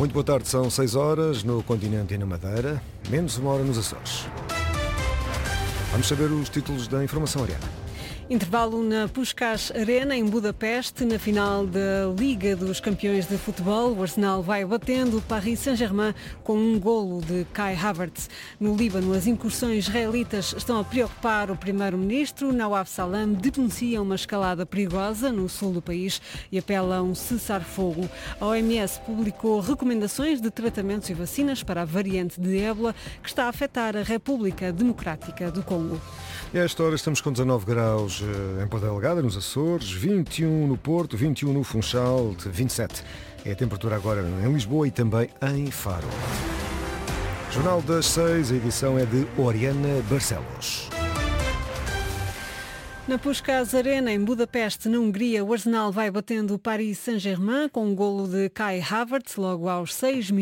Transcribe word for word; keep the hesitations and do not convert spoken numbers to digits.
Muito boa tarde, são seis horas no continente e na Madeira, menos uma hora nos Açores. Vamos saber os títulos da informação, Ariana. Intervalo na Puskás Arena, em Budapeste, na final da Liga dos Campeões de Futebol. O Arsenal vai batendo o Paris Saint-Germain com um golo de Kai Havertz. No Líbano, as incursões israelitas estão a preocupar o primeiro-ministro. Nawaf Salam denuncia uma escalada perigosa no sul do país e apela a um cessar-fogo. A O M S publicou recomendações de tratamentos e vacinas para a variante de ébola que está a afetar a República Democrática do Congo. E a esta hora estamos com dezanove graus em Ponta Delgada, nos Açores, vinte e um no Porto, vinte e um no Funchal, vinte e sete é a temperatura agora em Lisboa e também em Faro. Jornal das seis, a edição é de Oriana Barcelos. Na Puskás Arena, em Budapeste, na Hungria, o Arsenal vai batendo o Paris Saint-Germain com um golo de Kai Havertz logo aos seis minutos.